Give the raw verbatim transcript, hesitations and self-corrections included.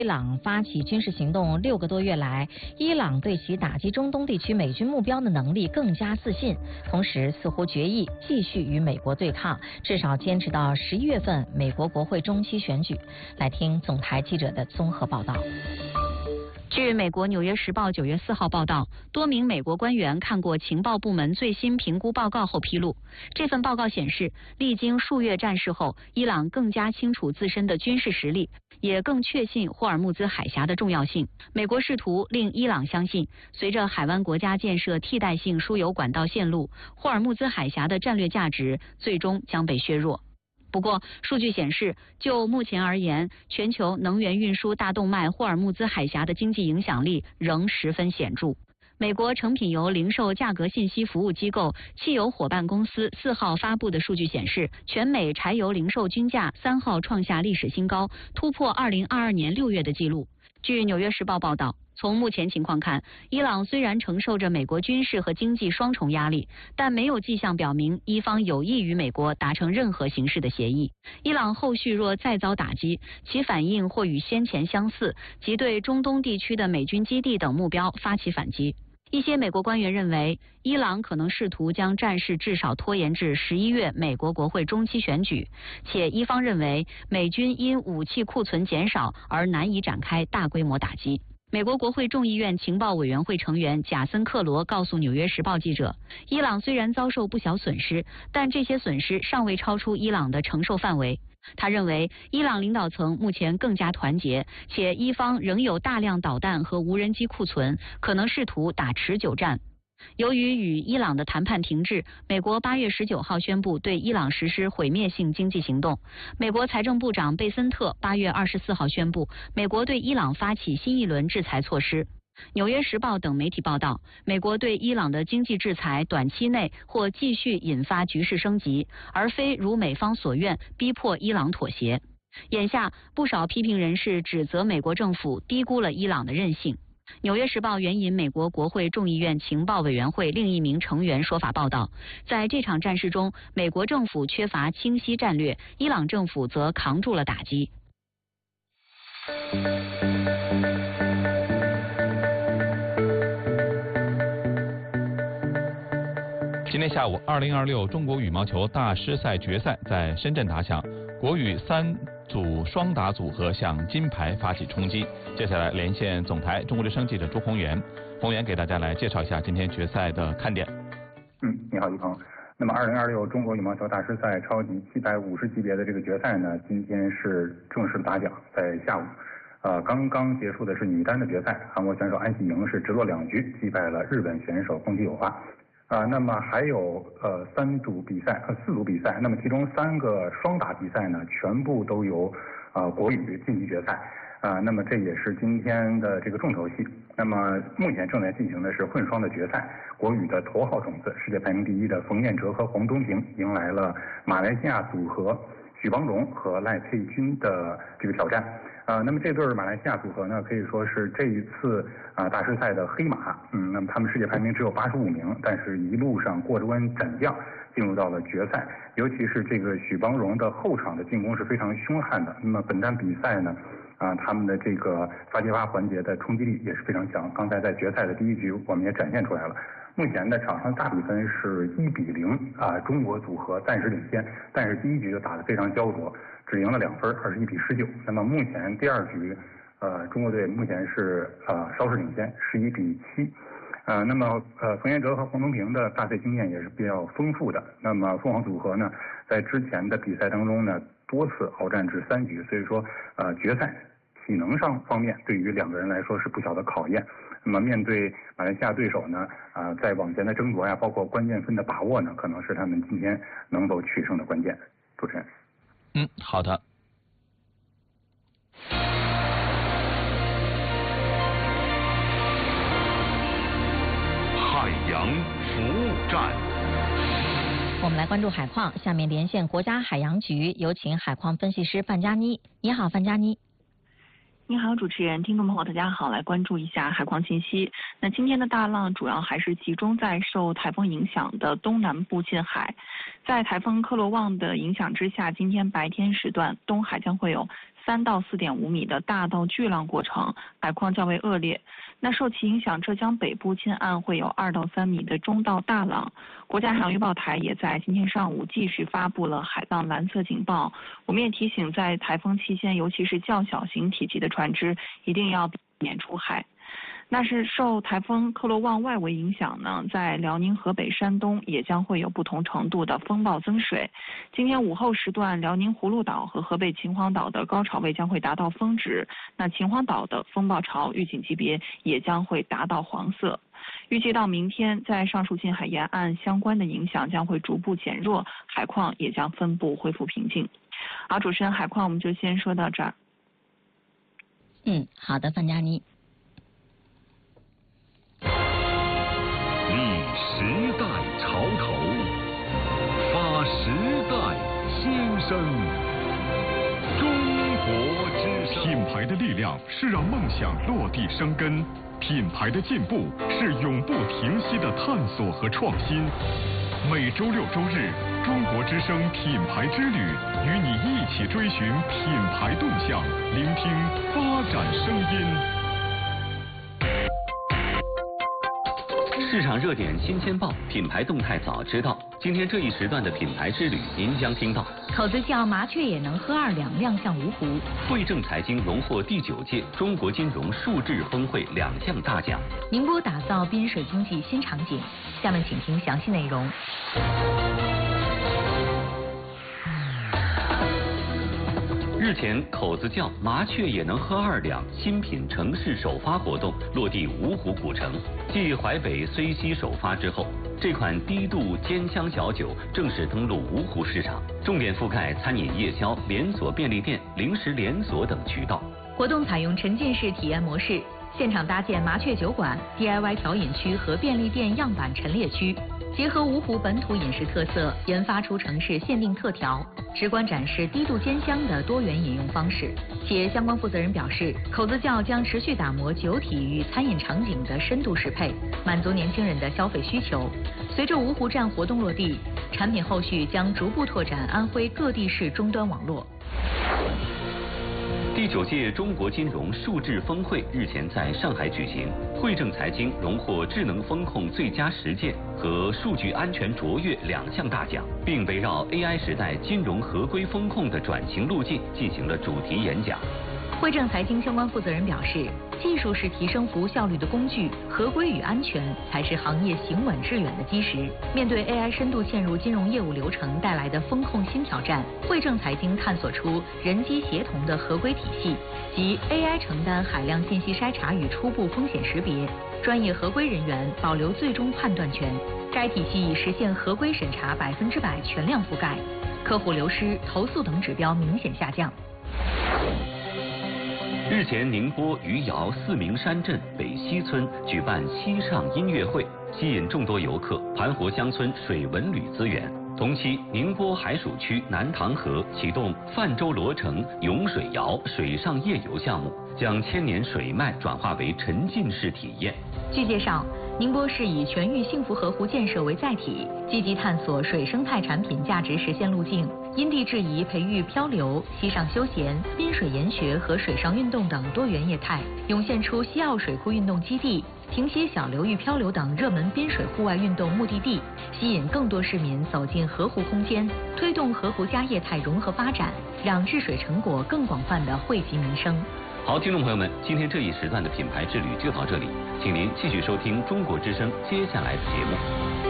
伊朗发起军事行动六个多月来，伊朗对其打击中东地区美军目标的能力更加自信，同时似乎决意继续与美国对抗，至少坚持到十一月份美国国会中期选举。来听总台记者的综合报道。 据美国《纽约时报》九月四号报道，多名美国官员看过情报部门最新评估报告后披露，这份报告显示，历经数月战事后，伊朗更加清楚自身的军事实力，也更确信霍尔木兹海峡的重要性。美国试图令伊朗相信，随着海湾国家建设替代性输油管道线路，霍尔木兹海峡的战略价值最终将被削弱。不过，数据显示，就目前而言，全球能源运输大动脉霍尔木兹海峡的经济影响力仍十分显著。美国成品油零售价格信息服务机构汽油伙伴公司四号发布的数据显示，全美柴油零售均价三号创下历史新高，突破二零二二年六月的纪录。据《纽约时报》报道，从目前情况看，伊朗虽然承受着美国军事和经济双重压力，但没有迹象表明伊方有意与美国达成任何形式的协议。伊朗后续若再遭打击，其反应或与先前相似，即对中东地区的美军基地等目标发起反击。一些美国官员认为，伊朗可能试图将战事至少拖延至十一月美国国会中期选举，且伊方认为美军因武器库存减少而难以展开大规模打击。美国国会众议院情报委员会成员贾森·克罗告诉《纽约时报》记者，伊朗虽然遭受不小损失，但这些损失尚未超出伊朗的承受范围。他认为，伊朗领导层目前更加团结，且伊方仍有大量导弹和无人机库存，可能试图打持久战。由于与伊朗的谈判停滞，美国八月十九号宣布对伊朗实施毁灭性经济行动。美国财政部长贝森特八月二十四号宣布，美国对伊朗发起新一轮制裁措施。纽约时报等媒体报道，美国对伊朗的经济制裁短期内或继续引发局势升级，而非如美方所愿逼迫伊朗妥协。眼下，不少批评人士指责美国政府低估了伊朗的韧性。纽约时报援引美国国会众议院情报委员会另一名成员说法报道，在这场战事中，美国政府缺乏清晰战略，伊朗政府则扛住了打击。 今天下午，二零二六中国羽毛球大师赛决赛在深圳打响，国羽三组双打组合向金牌发起冲击。接下来连线总台中国之声记者朱宏源，宏源给大家来介绍一下今天决赛的看点。 嗯，你好，一鹏。那么，二零二六中国羽毛球大师赛超级七百五十级别的这个决赛呢，今天是正式打响，在下午。呃，刚刚结束的是女单的决赛，韩国选手安喜莹是直落两局击败了日本选手宫崎友花。啊、呃，那么还有呃三组比赛，呃四组比赛，那么其中三个双打比赛呢，全部都由呃国羽晋级决赛。啊、呃，那么这也是今天的这个重头戏。那么目前正在进行的是混双的决赛，国羽的头号种子、世界排名第一的冯彦哲和黄东萍迎来了马来西亚组合许邦荣和赖佩君的这个挑战。呃，那么这对马来西亚组合呢，可以说是这一次啊、呃、大师赛的黑马。嗯，那么他们世界排名只有八十五名，但是一路上过关斩将，进入到了决赛。尤其是这个许邦荣的后场的进攻是非常凶悍的。那么本站比赛呢，啊、呃，他们的这个发接发环节的冲击力也是非常强。刚才在决赛的第一局，我们也展现出来了。目前的场上大比分是一比零啊，中国组合暂时领先，但是第一局就打得非常焦灼，只赢了两分，二十一比十九。那么目前第二局，呃，中国队目前是呃稍事领先，十一比七。呃，那么呃，冯彦哲和黄东萍的大赛经验也是比较丰富的。那么凤凰组合呢，在之前的比赛当中呢，多次鏖战至三局，所以说呃决赛体能上方面对于两个人来说是不小的考验。那么面对马来西亚对手呢，啊、呃，在往前的争夺呀，包括关键分的把握呢，可能是他们今天能否取胜的关键。主持人。 嗯，好的。 海洋服务站。 我们来关注海况，下面连线国家海洋局，有请海况分析师范佳妮。你好，范佳妮。 你好，主持人，听众朋友，大家好，来关注一下海况信息。那今天的大浪主要还是集中在受台风影响的东南部近海。 在台风克罗旺的影响之下，今天白天时段东海将会有三到四点五米的大到巨浪过程，海况较为恶劣。那受其影响，浙江北部近岸会有二到三米的中到大浪。国家海洋预报台也在今天上午继续发布了海浪蓝色警报。我们也提醒，在台风期间，尤其是较小型体积的船只，一定要避免出海。那是受台风克罗旺外围影响呢，在辽宁、河北、山东也将会有不同程度的风暴增水。今天午后时段，辽宁葫芦岛和河北秦皇岛的高潮位将会达到峰值，那秦皇岛的风暴潮预警级别也将会达到黄色。预计到明天，在上述近海沿岸相关的影响将会逐步减弱，海况也将分布恢复平静。好，主持人，海况我们就先说到这儿。 嗯，好的，范佳妮。 立时代潮头，发时代新生。中国之声，品牌的力量是让梦想落地生根，品牌的进步是永不停息的探索和创新。每周六周日，中国之声品牌之旅，与你一起追寻品牌动向，聆听发展声音。 市场热点新鲜报，品牌动态早知道。今天这一时段的品牌之旅，您将听到： 口子窖麻雀也能喝二两亮相芜湖； 汇正财经荣获第九届中国金融数智峰会两项大奖； 宁波打造滨水经济新场景。下面请听详细内容。 日前，口子窖麻雀也能喝二两新品城市首发活动落地芜湖古城。继淮北睢溪首发之后，这款低度尖香小酒正式登陆芜湖市场，重点覆盖餐饮夜宵、连锁便利店、零食连锁等渠道。 活动采用沉浸式体验模式，现场搭建麻雀酒馆、D I Y 调饮区和便利店样板陈列区，结合芜湖本土饮食特色，研发出城市限定特调，直观展示低度煎香的多元饮用方式。企业相关负责人表示，口子窖将持续打磨酒体与餐饮场景的深度适配，满足年轻人的消费需求。随着芜湖站活动落地，产品后续将逐步拓展安徽各地市终端网络。 第九届中国金融数智峰会日前在上海举行，汇正财经荣获智能风控最佳实践和数据安全卓越两项大奖，并围绕 A I 时代金融合规风控的转型路径进行了主题演讲。 汇正财经相关负责人表示，技术是提升服务效率的工具，合规与安全才是行业行稳致远的基石。面对 A I 深度嵌入金融业务流程带来的风控新挑战，汇正财经探索出人机协同的合规体系，即 A I 承担海量信息筛查与初步风险识别，专业合规人员保留最终判断权。该体系已实现合规审查百分之百全量覆盖，客户流失、投诉等指标明显下降。 日前，宁波余姚四明山镇北溪村举办溪上音乐会，吸引众多游客盘活乡村水文旅资源。同期，宁波海曙区南塘河启动泛舟罗城咏水谣水上夜游项目，将千年水脉转化为沉浸式体验。 据介绍，宁波市以全域幸福河湖建设为载体，积极探索水生态产品价值实现路径，因地制宜培育漂流、溪上休闲、滨水研学和水上运动等多元业态，涌现出西澳水库运动基地、停歇小流域漂流等热门滨水户外运动目的地，吸引更多市民走进河湖空间，推动河湖加业态融合发展，让治水成果更广泛地惠及民生。 好，听众朋友们，今天这一时段的品牌之旅就到这里，请您继续收听中国之声接下来的节目。